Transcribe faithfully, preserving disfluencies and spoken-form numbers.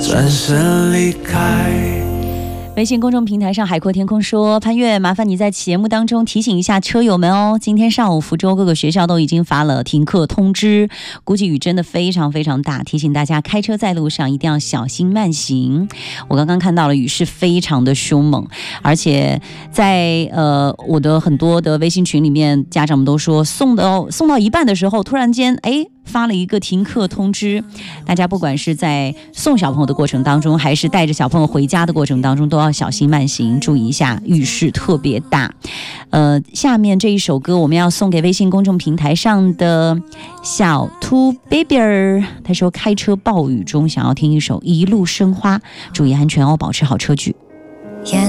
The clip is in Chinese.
转身离开。 微信公众平台上海阔天空说，潘越，麻烦你在节目当中提醒一下车友们哦，今天上午福州各个学校都已经发了停课通知，估计雨真的非常非常大，提醒大家开车在路上一定要小心慢行。我刚刚看到了雨势非常的凶猛，而且在呃我的很多的微信群里面，家长们都说送到送到一半的时候，突然间哎发了一个停课通知，大家不管是在送小朋友的过程当中，还是带着小朋友回家的过程当中，都要小心慢行，注意一下，雨势特别大。呃，下面这一首歌我们要送给微信公众平台上的小兔 baby 儿，他说开车暴雨中想要听一首《一路生花》，注意安全哦，保持好车距。